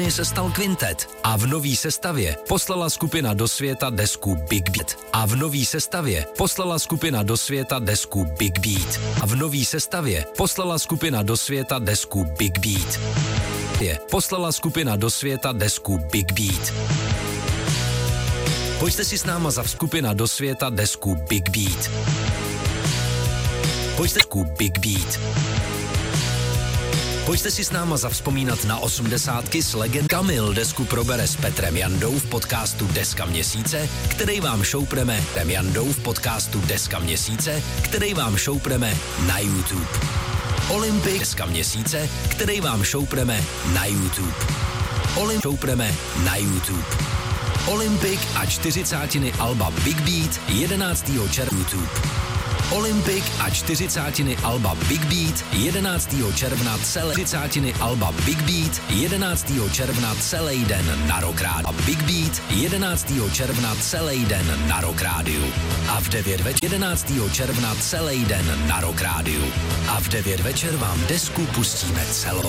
se stal kvintet a v nový sestavě poslala skupina do světa desku Big Beat. A v nový sestavě poslala skupina do světa desku Big Beat. A v nový sestavě poslala skupina do světa desku Big Beat. Poslala skupina do světa desku Big Beat. Pojďte si s náma za skupina do světa desku Big Beat. Pojďte desku Big Beat. Pojďte si s náma zavzpomínat na 80 s legend. Kamil desku probere s Petrem Jandou v podcastu Deska měsíce, který vám šoupneme v podcastu Deska měsíce, který vám šoupneme na YouTube. Olympik Deska měsíce, který vám šoupneme na YouTube. Šoupneme na YouTube. Olympik a 40. alba Big Beat 11. června YouTube. Olympik a 40. alba Big Beat 11. června celé 40. alba Big Beat 11. června celý den na Rock Rádiu. Big Beat 11. června celý den na Rock Rádiu. A v 9 večer 11. června celý den na Rock Rádiu. A v 9 večer vám desku pustíme celou.